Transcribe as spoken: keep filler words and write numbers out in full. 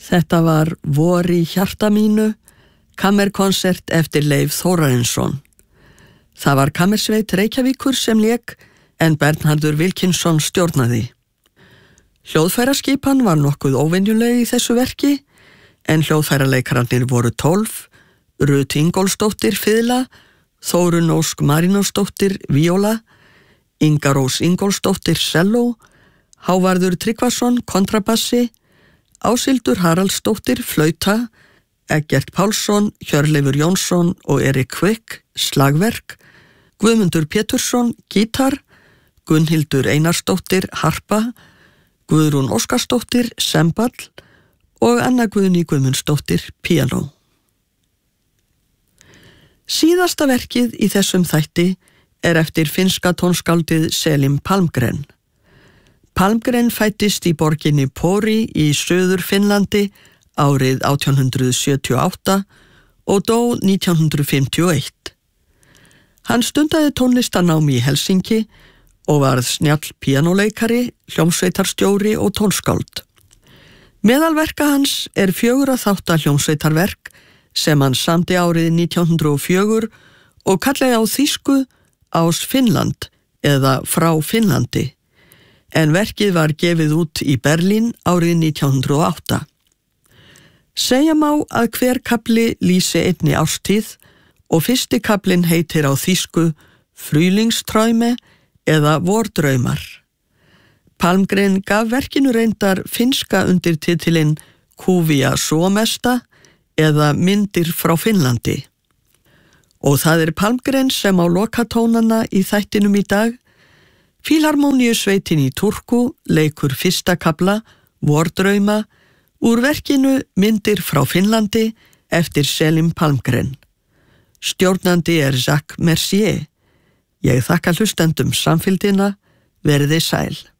Þetta var Vor í hjarta mínu, kammerkonsert eftir Leif Þórarinsson. Það var kammersveit Reykjavíkur sem lék en Bernhardur Wilkinson stjórnaði. Hljóðfæraskipan var nokkuð óvenjuleg í þessu verki en hljóðfæraleikaranir voru tólf, Rut Ingólfsdóttir fiðla, Þórunn Ósk Marinósdóttir víóla, Inga Rós Ingólfsdóttir selló, Hávarður Tryggvason kontrabassi, Áshildur Haraldsdóttir flauta, Eggert Pálsson, Hjörleifur Jónsson og Erik Kvik slagverk, Guðmundur Pétursson gítar, Gunnhildur Einarsdóttir harpa, Guðrún Óskarsdóttir semball og Anna Guðný Guðmundsdóttir píanó. Síðasta verkið í þessum þætti er eftir finnska tónskáldið Selim Palmgren. Palmgren fæddist í borginni Pori í Suður Finnlandi árið átján hundrað sjötíu og átta og dó nítján hundrað fimmtíu og eitt. Hann stundaði tónlistarnám í Helsinki og varð snjall píanóleikari, hljómsveitarstjóri og tónskáld. Meðal verka hans er fjögurra þátta hljómsveitarverk sem hann samdi árið nítján hundrað og fjögur og kallaði á þýsku Ás Finnland eða Frá Finnlandi, en verkið var gefið út í Berlín árið nítján hundrað og átta. Segja má að hver kafli lýsi einni árstíð og fyrsti kaflinn heitir á þýsku Frühlingsträume eða Vordraumar. Palmgren gaf verkinu reyndar finnska undir titilinn Kuvia Suomesta eða Myndir frá Finnlandi. Og það er Palmgren sem á lokatónana í þættinum í dag. Fílharmóníusveitin í Turku leikur fyrsta kafla Vordrauma úr verkinu Myndir frá Finnlandi eftir Selim Palmgren. Stjórnandi er Jacques Mercier. Ég þakka hlustendum samfylgdina, verið þið sæl.